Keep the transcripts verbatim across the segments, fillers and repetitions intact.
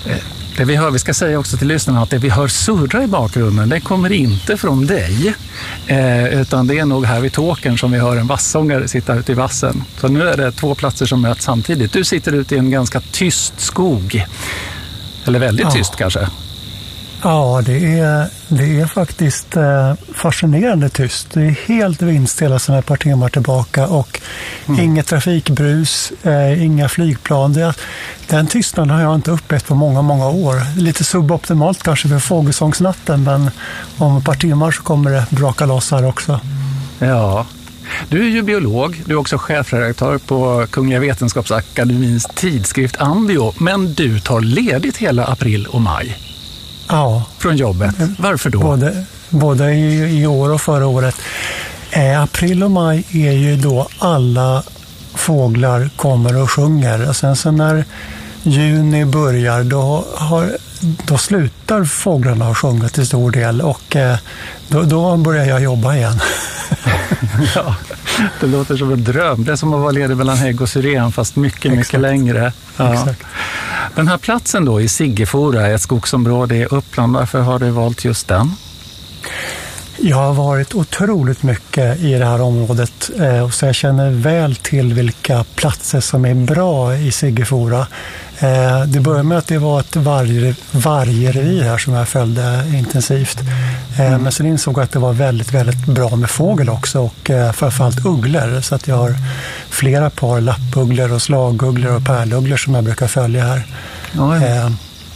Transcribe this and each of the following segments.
Det vi hör, vi ska säga också till lyssnarna att det vi hör surra i bakgrunden, det kommer inte från dig. Eh, utan det är nog här vid Tåkern som vi hör en vassångare sitta ute i vassen. Så nu är det två platser som möts samtidigt. Du sitter ute i en ganska tyst skog. Eller väldigt ja. tyst kanske. Ja, det är, det är faktiskt eh, fascinerande tyst. Det är helt vindstilla sedan ett par timmar tillbaka och mm. inget trafikbrus, eh, inga flygplan. Det, den tystnaden har jag inte upplevt på många, många år. Lite suboptimalt kanske för fågelsångsnatten, men om ett par timmar så kommer det braka loss här också. Ja, du är ju biolog, du är också chefredaktör på Kungliga Vetenskapsakademins tidskrift Ambio, men du tar ledigt hela april och maj. Ja. Från jobbet. Varför då? Både, både i, i år och förra året. Eh, april och maj är ju då alla fåglar kommer och sjunger. Och sen så när juni börjar då, har, då slutar fåglarna att sjunga till stor del. Och eh, då, då börjar jag jobba igen. Ja, det låter som en dröm. Det är som att vara ledig mellan hägg och syren fast mycket, Exakt. mycket längre. Ja. Exakt. Den här platsen då i Siggefora, ett skogsområde i Uppland, varför har du valt just den? Jag har varit otroligt mycket i det här området och så jag känner väl till vilka platser som är bra i Siggefora. Det började med att det var ett varg, vargrevir här som jag följde intensivt. Mm. Men sen insåg jag att det var väldigt, väldigt bra med fågel också och framförallt ugglor. Så att jag har flera par lappugglor och slagugglor och pärlugglor som jag brukar följa här. Mm.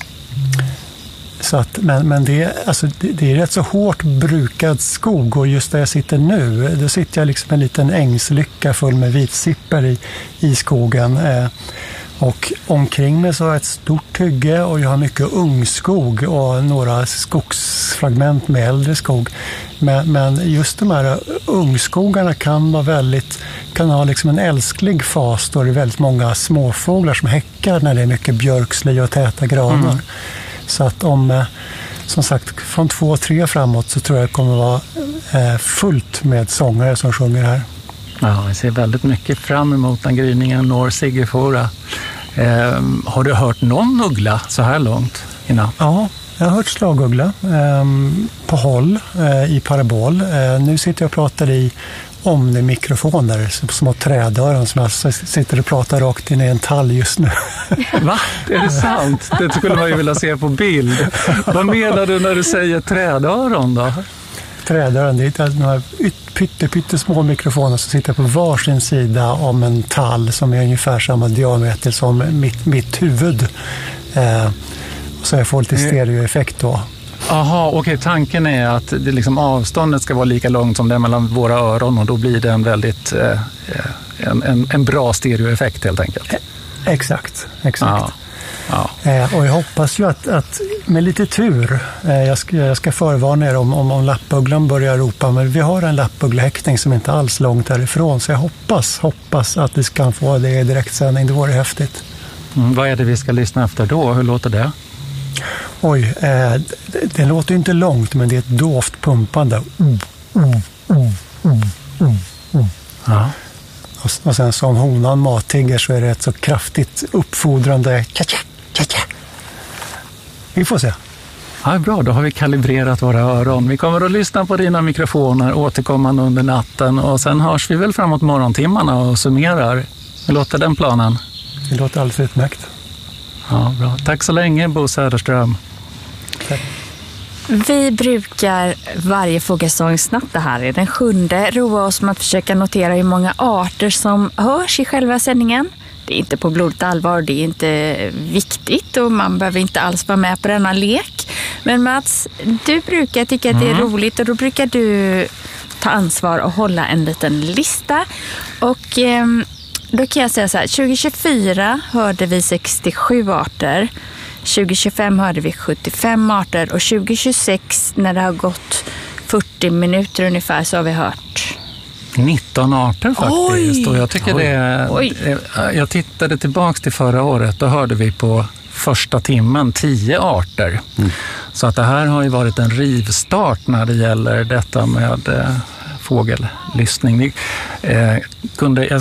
Så att, men men det, alltså, det, det är rätt så hårt brukad skog och just där jag sitter nu, då sitter jag liksom en liten ängslycka full med vitsipper i, i skogen. Eh, och omkring mig så har jag ett stort hygge och jag har mycket ungskog och några skogsfragment med äldre skog. Men, men just de här ungskogarna kan vara väldigt, kan ha liksom en älsklig fas då det är väldigt många småfåglar som häckar när det är mycket björksly och täta granar. Mm. Så att om, som sagt, från två, tre framåt så tror jag det kommer vara fullt med sångare som sjunger här. Ja, jag ser väldigt mycket fram emot den gryningen når Siggefora. Eh, har du hört någon uggla så här långt innan? Ja, jag har hört slaguggla eh, på håll eh, i parabol. Eh, nu sitter jag och pratar i omni-mikrofoner, små trädöron som jag sitter och pratar rakt in i en tall just nu. Va? Är det sant? Det skulle man ju vilja se på bild. Vad menar du när du säger trädöron då? Trädöron, det är några pytte, pytte små mikrofoner som sitter på varsin sida om en tall som är ungefär samma diameter som mitt, mitt huvud. Eh, så jag får lite stereoeffekt då. Aha, okej. Okay. Tanken är att det liksom avståndet ska vara lika långt som det är mellan våra öron och då blir det en väldigt eh, en, en, en bra stereoeffekt helt enkelt. Exakt, exakt. Ja. Ja. Eh, och jag hoppas ju att, att med lite tur, eh, jag, ska, jag ska förvarna er om, om, om lappugglan börjar ropa, men vi har en lappugglehäckning som inte alls långt härifrån, så jag hoppas, hoppas att vi kan få det i direktsändning. Det vore häftigt. Mm, vad är det vi ska lyssna efter då? Hur låter det? Oj, eh, det, det låter inte långt, men det är ett dovt pumpande. Mm, mm, mm, mm, mm, mm. Ja. Och, och sen som honan matigger så är det ett så kraftigt uppfordrande tja-tja, tja-tja. Vi får se. Ja, bra, då har vi kalibrerat våra öron. Vi kommer att lyssna på dina mikrofoner återkommande under natten och sen hörs vi väl framåt morgontimmarna och summerar. Hur låter den planen? Det låter alldeles utmärkt. Ja, bra. Tack så länge, Bo Söderström. Tack. Vi brukar varje fågelsångsnatt, det här är den sjunde, roa oss med att försöka notera hur många arter som hörs i själva sändningen. Det är inte på blodigt allvar, det är inte viktigt och man behöver inte alls vara med på denna lek. Men Mats, du brukar tycka att det är mm. roligt och då brukar du ta ansvar och hålla en liten lista. Och eh, då kan jag säga så här, tjugo tjugofyra hörde vi sextiosju arter. tjugo tjugofem hörde vi sjuttiofem arter och tjugo tjugosex när det har gått fyrtio minuter ungefär så har vi hört nitton arter faktiskt. Oj. Och jag tycker det är, jag tittade tillbaks till förra året, då hörde vi på första timmen tio arter. Mm. Så att det här har ju varit en rivstart när det gäller detta med eh, fågellyssning. Ni, eh, kunde, jag